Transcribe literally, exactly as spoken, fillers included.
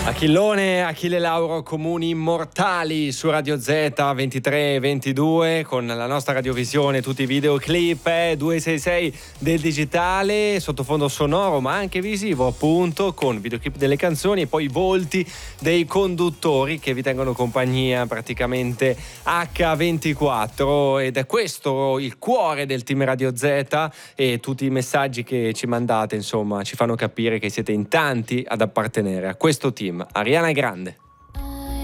Achillone, Achille Lauro, Comuni Immortali su Radio Z ventitré e ventidue con la nostra radiovisione, tutti i videoclip, eh, duecentosessantasei del digitale, sottofondo sonoro ma anche visivo appunto, con videoclip delle canzoni e poi i volti dei conduttori che vi tengono compagnia praticamente acca ventiquattro, ed è questo il cuore del team Radio Z, e tutti i messaggi che ci mandate insomma ci fanno capire che siete in tanti ad appartenere a questo team. Ariana Grande.